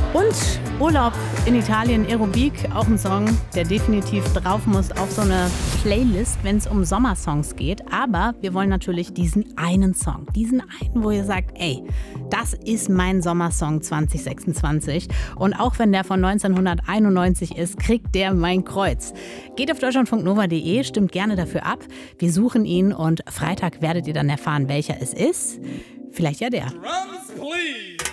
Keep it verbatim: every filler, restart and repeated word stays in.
Und Urlaub in Italien, Aerobik, auch ein Song, der definitiv drauf muss auf so eine Playlist, wenn es um Sommersongs geht. Aber wir wollen natürlich diesen einen Song, diesen einen, wo ihr sagt, ey, das ist mein Sommersong zwanzig sechsundzwanzig. Und auch wenn der von neunzehnhunderteinundneunzig ist, kriegt der mein Kreuz. Geht auf deutschlandfunk nova punkt de, stimmt gerne dafür ab. Wir suchen ihn und Freitag werdet ihr dann erfahren, welcher es ist. Vielleicht ja der. Drums, please.